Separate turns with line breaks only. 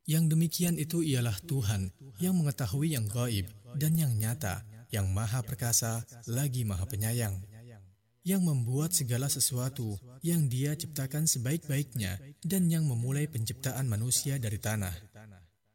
Yang demikian itu ialah Tuhan yang mengetahui yang gaib dan yang nyata, yang maha perkasa lagi maha penyayang, yang membuat segala sesuatu yang Dia ciptakan sebaik-baiknya dan yang memulai penciptaan manusia dari tanah.